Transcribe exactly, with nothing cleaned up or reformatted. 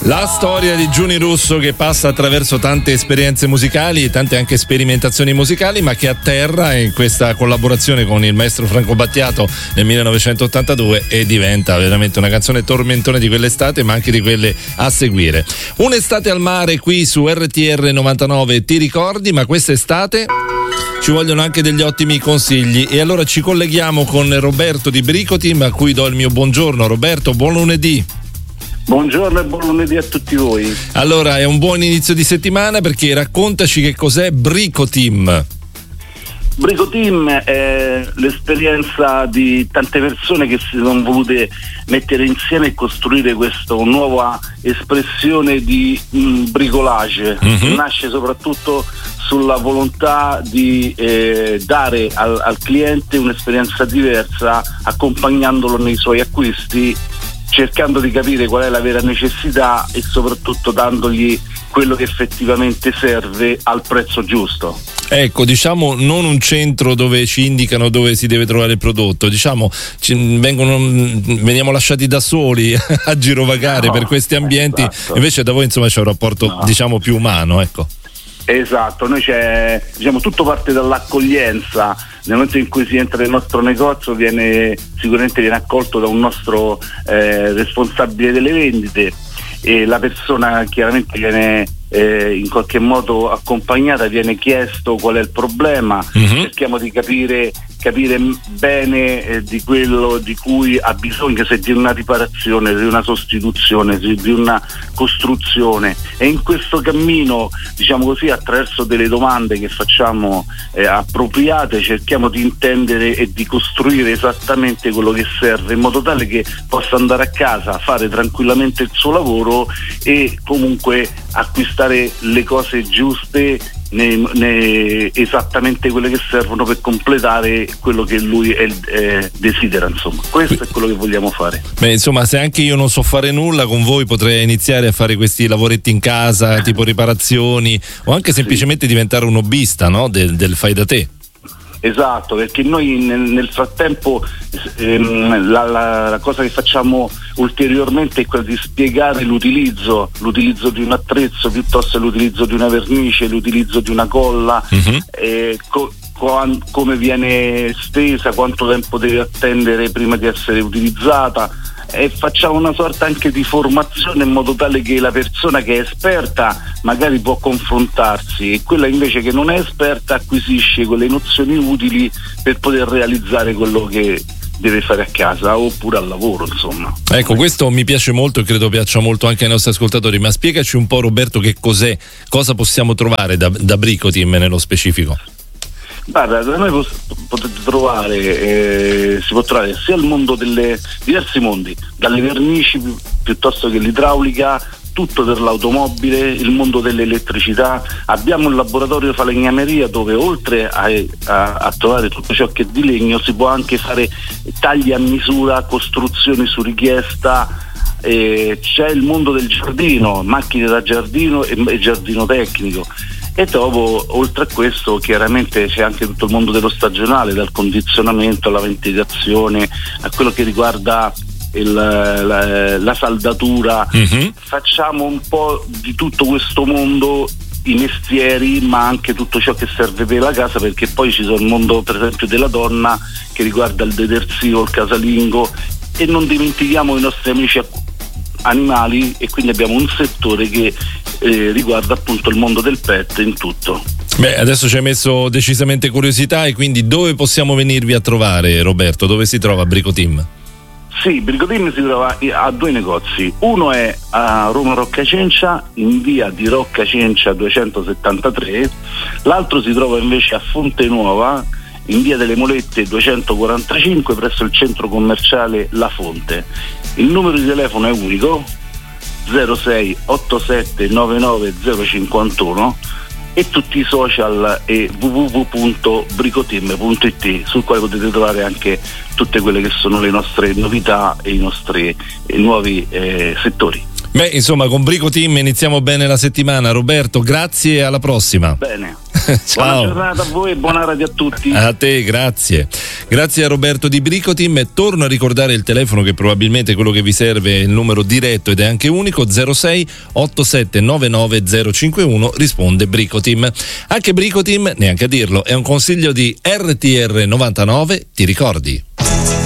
La storia di Giuni Russo che passa attraverso tante esperienze musicali e tante anche sperimentazioni musicali, ma che atterra in questa collaborazione con il maestro Franco Battiato nel millenovecentottantadue e diventa veramente una canzone tormentone di quell'estate, ma anche di quelle a seguire. Un'estate al mare qui su R T R novantanove, ti ricordi? Ma quest'estate ci vogliono anche degli ottimi consigli e allora ci colleghiamo con Roberto di Bricoteam, a cui do il mio buongiorno. Roberto, buon lunedì. Buongiorno e buon lunedì a tutti voi. Allora, è un buon inizio di settimana perché raccontaci che cos'è Bricoteam. Bricoteam è l'esperienza di tante persone che si sono volute mettere insieme e costruire questa nuova espressione di mh, bricolage, mm-hmm. che nasce soprattutto sulla volontà di eh, dare al, al cliente un'esperienza diversa, accompagnandolo nei suoi acquisti, cercando di capire qual è la vera necessità e soprattutto dandogli quello che effettivamente serve al prezzo giusto. Ecco, diciamo non un centro dove ci indicano dove si deve trovare il prodotto, diciamo ci vengono, veniamo lasciati da soli a girovagare no, per questi ambienti, esatto. Invece da voi insomma c'è un rapporto no. diciamo più umano, ecco. Esatto, noi c'è, diciamo, tutto parte dall'accoglienza. Nel momento in cui si entra nel nostro negozio viene sicuramente viene accolto da un nostro eh, responsabile delle vendite e la persona chiaramente viene eh, in qualche modo accompagnata, viene chiesto qual è il problema, mm-hmm. cerchiamo di capire capire bene eh, di quello di cui ha bisogno, se di una riparazione, di una sostituzione, di una costruzione, e in questo cammino, diciamo così, attraverso delle domande che facciamo eh, appropriate, cerchiamo di intendere e di costruire esattamente quello che serve in modo tale che possa andare a casa, fare tranquillamente il suo lavoro e comunque acquistare le cose giuste, Ne, ne, esattamente quelle che servono per completare quello che lui è, eh, desidera, insomma. Questo è quello che vogliamo fare. Beh, insomma, se anche io non so fare nulla, con voi potrei iniziare a fare questi lavoretti in casa, tipo riparazioni, o anche semplicemente sì. diventare un hobbista, no? del, del fai da te. Esatto, perché noi nel, nel frattempo ehm, la, la, la cosa che facciamo ulteriormente è quella di spiegare l'utilizzo, l'utilizzo di un attrezzo piuttosto che l'utilizzo di una vernice, l'utilizzo di una colla, mm-hmm. eh, co- co- come viene stesa, quanto tempo deve attendere prima di essere utilizzata. E facciamo una sorta anche di formazione in modo tale che la persona che è esperta magari può confrontarsi e quella invece che non è esperta acquisisce quelle nozioni utili per poter realizzare quello che deve fare a casa oppure al lavoro, insomma. Ecco, questo mi piace molto e credo piaccia molto anche ai nostri ascoltatori, ma spiegaci un po', Roberto, che cos'è, cosa possiamo trovare da, da Bricoteam nello specifico. Guarda, da noi potete trovare, eh, si può trovare sia il mondo delle diversi mondi, dalle vernici pi- piuttosto che l'idraulica, tutto per l'automobile, il mondo dell'elettricità. Abbiamo un laboratorio falegnameria dove oltre a, a, a trovare tutto ciò che è di legno si può anche fare tagli a misura, costruzioni su richiesta. Eh, c'è il mondo del giardino, macchine da giardino e, e giardino tecnico. E dopo, oltre a questo, chiaramente c'è anche tutto il mondo dello stagionale, dal condizionamento alla ventilazione, a quello che riguarda il, la, la saldatura. Mm-hmm. Facciamo un po' di tutto questo mondo, i mestieri, ma anche tutto ciò che serve per la casa, perché poi ci sono il mondo, per esempio, della donna, che riguarda il detersivo, il casalingo, e non dimentichiamo i nostri amici animali, e quindi abbiamo un settore che eh, riguarda appunto il mondo del pet in tutto. Beh, adesso ci hai messo decisamente curiosità, e quindi dove possiamo venirvi a trovare, Roberto? Dove si trova Bricoteam? Sì, Bricoteam si trova a due negozi. Uno è a Roma Rocca Cencia, in via di Rocca Cencia duecentosettantatré, l'altro si trova invece a Fonte Nuova, in via delle Molette duecentoquarantacinque, presso il centro commerciale La Fonte. Il numero di telefono è unico, zero sei otto sette nove nove zero cinque uno, e tutti i social e w w w punto bricoteam punto i t, sul quale potete trovare anche tutte quelle che sono le nostre novità e i nostri eh, nuovi eh, settori. Beh, insomma, con Brico Team iniziamo bene la settimana. Roberto, grazie e alla prossima. Bene. Ciao. Buona giornata a voi e buona radio a tutti. A te, grazie. Grazie a Roberto di Brico Team. Torno a ricordare il telefono, che probabilmente è quello che vi serve, il numero diretto ed è anche unico, zero sei otto sette nove nove zero cinque uno, risponde Brico Team. Anche Brico Team, neanche a dirlo, è un consiglio di R T R novantanove, ti ricordi?